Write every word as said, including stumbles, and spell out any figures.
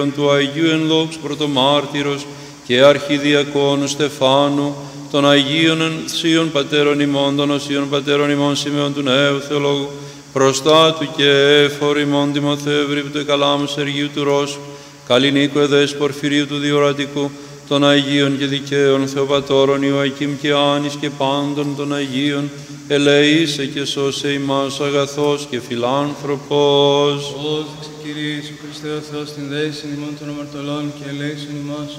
του Αγίου εν δόξου πρωτομάρτυρος και αρχιδιακόνου Στεφάνου, των Αγίων ενθουσίων πατέρων ημών, των οσίων πατέρων ημών Σημεών του Νέου Θεολόγου, προστάτου και έφορ ημών Τιμοθέου Ευρύπτου Εκαλάμου Σεργίου του Ρώσου, Καλλινίκου Εδές Πορφυρίου του Διορατικού, των Αγίων και δικαίων Θεοπατώρων Ιωακήμ και Άνης και πάντων των Αγίων, ελεήσε και σώσε ημάς αγαθός και φιλάνθρωπος. Δόξα Κύριε Ιησού Χριστέ ο Θεός, την δέησιν ημών των αμαρτωλών και ελέησον ημάς